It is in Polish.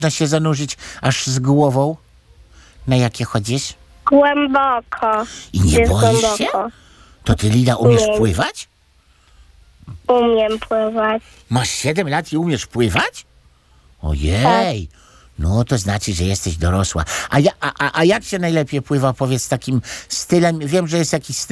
Da się zanurzyć aż z głową? Na jakie chodzisz? Głęboko. I nie Jest boisz się? głęboko. To ty, Lila, umiesz Nie. pływać? Umiem pływać. Masz 7 lat i umiesz pływać? Ojej, no to znaczy, że jesteś dorosła. A jak się najlepiej pływa, powiedz, takim stylem? Wiem, że jest jakiś styl